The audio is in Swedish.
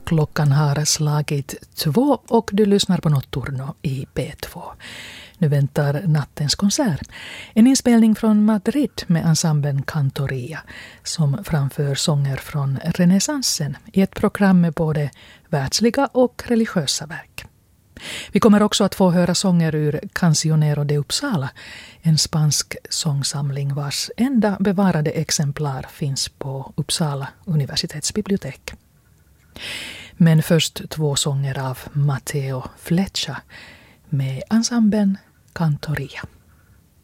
Klockan har slagit 2 och du lyssnar på Notturno i P2. Nu väntar nattens konsert. En inspelning från Madrid med ensemblen Cantoria som framför sånger från renässansen i ett program med både världsliga och religiösa verk. Vi kommer också att få höra sånger ur Cancionero de Uppsala, en spansk sångsamling vars enda bevarade exemplar finns på Uppsala universitetsbibliotek. Men först 2 sånger av Matteo Fleccia med ensemblen Cantoria.